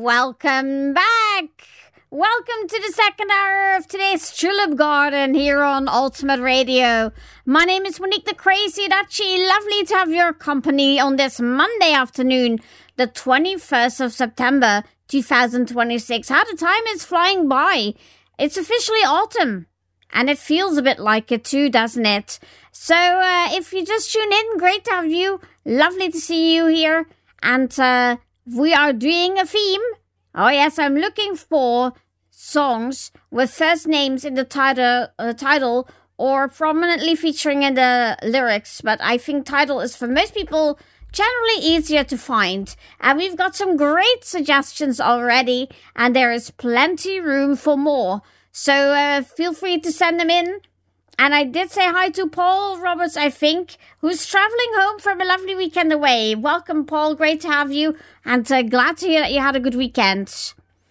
welcome back. Welcome to the second hour of today's Tulip Garden here on Ultimate Radio. My name is Monique the Crazy Dutchie. Lovely to have your company on this Monday afternoon, the 21st of September, 2026. How the time is flying by. It's officially autumn. And it feels a bit like it too, doesn't it? So if you just tune in, great to have you. Lovely to see you here. And we are doing a theme. Oh yes, I'm looking for songs with first names in the title or prominently featuring in the lyrics. But I think title is for most people generally easier to find. And we've got some great suggestions already. And there is plenty room for more. So feel free to send them in. And I did say hi to Paul Roberts, I think, who's traveling home from a lovely weekend away. Welcome, Paul. Great to have you. And glad to hear that you had a good weekend.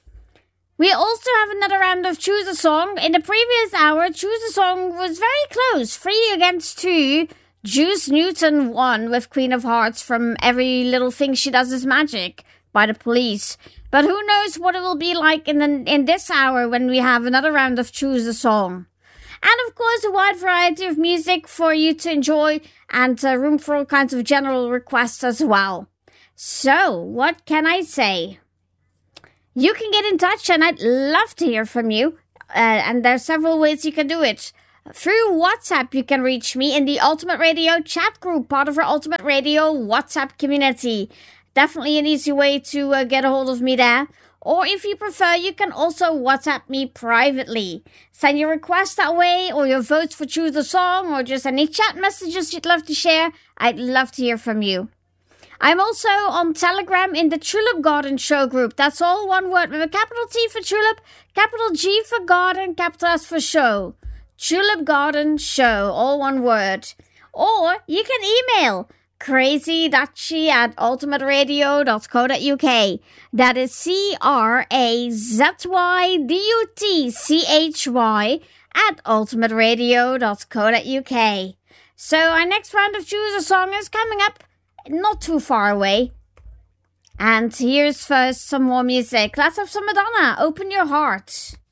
We also have another round of Choose a Song. In the previous hour, Choose a Song was very close. 3 against 2. Juice Newton won with Queen of Hearts from Every Little Thing She Does Is Magic by The Police. But who knows what it will be like in this hour when we have another round of Choose a Song. And of course, a wide variety of music for you to enjoy and room for all kinds of general requests as well. So, what can I say? You can get in touch and I'd love to hear from you. And there are several ways you can do it. Through WhatsApp, you can reach me in the Ultimate Radio chat group, part of our Ultimate Radio WhatsApp community. Definitely an easy way to get a hold of me there. Or if you prefer, you can also WhatsApp me privately. Send your request that way, or your votes for Choose a Song, or just any chat messages you'd love to share. I'd love to hear from you. I'm also on Telegram in the Tulip Garden Show group. That's all one word with a capital T for Tulip, capital G for Garden, capital S for Show. Tulip Garden Show, all one word. Or you can email crazydutchie@ultimateradio.co.uk. That is crazydutchie@ultimateradio.co.uk. So our next round of Choose a Song is coming up not too far away. And here's first some more music. Let's have some Madonna. Open Your Heart.